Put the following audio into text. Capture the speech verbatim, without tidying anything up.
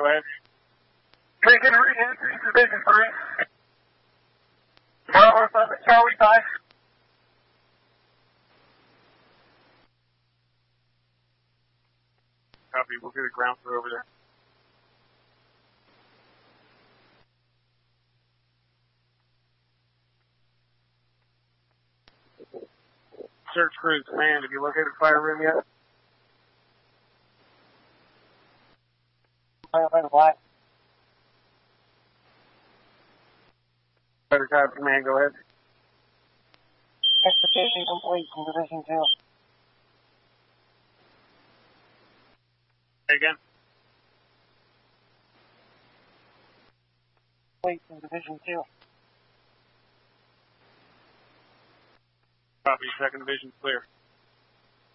go ahead. Taking re-entry, Division three. Bravo seven, Charlie five. Copy, we'll get a ground crew over there. Search crew command, have you located the fire room yet? Firefighter black. Fighter Tower command, go ahead. Extrication complete from Division two. Say again. Complete from Division two. Copy, second division clear.